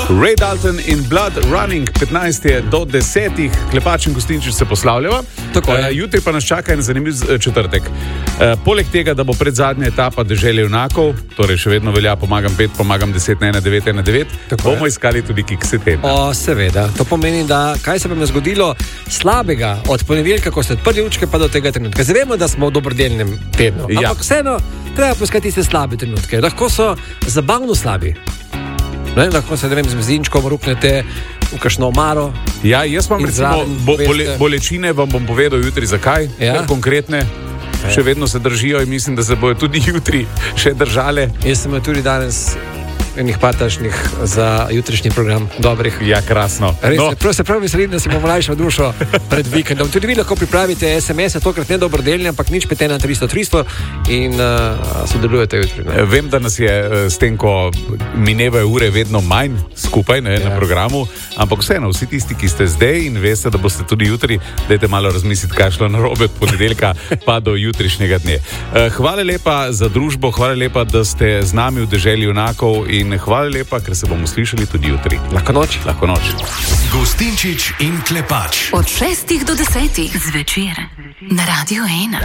Ray Dalton in Blood Running, 15 je do 10, Klepač in Gostinčič se poslavljava. Jutri pa nas čaka en zanimiv četrtek. Poleg tega, da bo predzadnja etapa Dežele junakov, torej še vedno velja pomagam 5, pomagam 10, 1, 9, 1, 9, bomo iskali tudi kikse tedna. Seveda, to pomeni, da kaj se vam je zgodilo slabega od ponedeljka, ko ste odprli lučke, pa do tega trenutka. Zdaj vemo, da smo v dobrodelnem tednu, ampak vseeno treba poiskati tiste slabe trenutke. Lahko so zabavno slabi. Lahko se, z mezinčkom ruknete v kakšno omaro. Ja, jaz imam recimo bolečine, vam bom povedal jutri zakaj, ker konkretne še vedno se držijo in mislim, da se bojo tudi jutri še držale. Jaz sem tudi danes enih patašnih za jutrišnji program dobrih. Ja, krasno. Res se prav veselim, da si bomo lajšali dušo pred vikendom. Tudi vi lahko pripravite SMS-e, tokrat ne dobrodelni, ampak nič 5 na 300 in sodelujete jutri. Vem, da nas je s tem, ko minevajo ure, vedno manj skupaj na programu, ampak vseeno, vsi tisti, ki ste zdaj in veste, da boste tudi jutri, dajte malo razmisliti, kaj šlo narobe od ponedeljka pa do jutrišnjega dne. Hvala lepa za družbo, hvala lepa, da ste z nami v Deželi junakov in hvala lepa, ker se bomo slišali tudi jutri. Lahko noč. Lahko noč. Gostinčič in Klepač. Od 6 do 10 zvečer na Radio 1.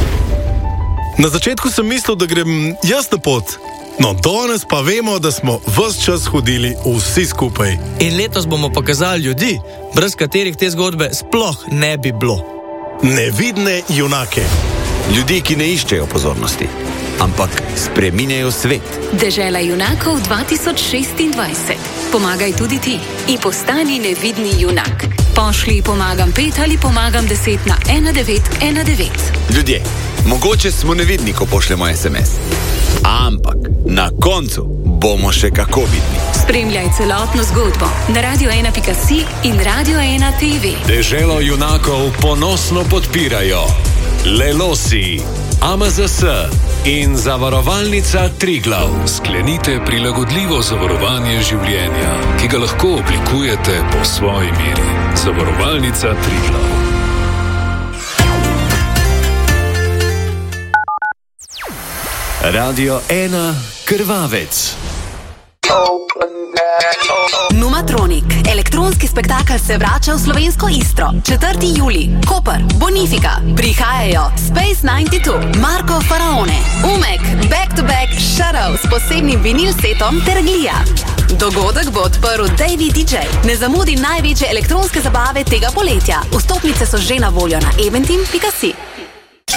Na začetku sem mislil, da grem jaz na pot. No, danes pa vemo, da smo ves čas hodili vsi skupaj. In letos bomo pokazali ljudi, brez katerih te zgodbe sploh ne bi bilo. Nevidne junake. Ljudi, ki ne iščejo pozornosti, ampak spreminjajo svet. Dežela junakov 2026. Pomagaj tudi ti in postani nevidni junak. Pošlji pomagam 5 ali pomagam 10 na 1919. Ljudje, mogoče smo nevidni, ko pošljemo SMS. Ampak na koncu bomo še kako vidni. Spremljaj celotno zgodbo na radio1.si in Radio 1 TV. Deželo junakov ponosno podpirajo Lelosi, AMZS in Zavarovalnica Triglav. Sklenite prilagodljivo zavarovanje življenja, ki ga lahko oblikujete po svoji meri. Zavarovalnica Triglav. Radio 1 Krvavec. Numatronik. Elektronski spektakel se vrača v slovensko Istro. 4. julij. Koper, Bonifika. Prihajajo Space 92, Marko Faraone, Umek, Back to Back, Shadow s posebnim vinil setom ter Glija. Dogodek bo odprl Davey DJ. Ne zamudi največje elektronske zabave tega poletja. Vstopnice so že na voljo na eventim.si.